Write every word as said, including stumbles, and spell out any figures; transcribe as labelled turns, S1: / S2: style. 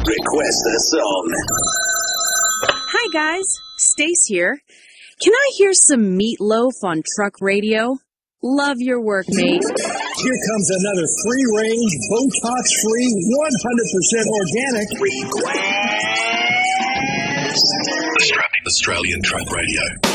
S1: Request a song.
S2: Hi, guys. Stace here. Can I hear some Meatloaf on truck radio? Love your work, mate.
S3: Here comes another free-range, Botox-free, one hundred percent organic.
S1: Request.
S4: Australian Truck Radio.